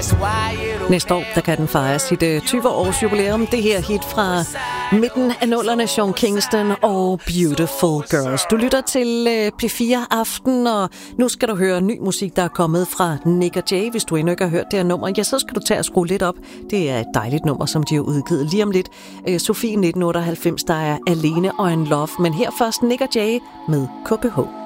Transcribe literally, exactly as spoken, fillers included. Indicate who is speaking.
Speaker 1: Næste år, der kan den fejre sit uh, tyve-års jubilæum. Det her hit fra midten af nullerne, Sean Kingston og Beautiful Girls. Du lytter til uh, P fire Aften, og nu skal du høre ny musik, der er kommet fra Nick og Jay. Hvis du endnu ikke har hørt det her nummer, ja, så skal du tage og skrue lidt op. Det er et dejligt nummer, som de har udgivet lige om lidt. Uh, Sofie nitten otteoghalvfems, der er Alene og en Love. Men her først Nick og Jay med K B H.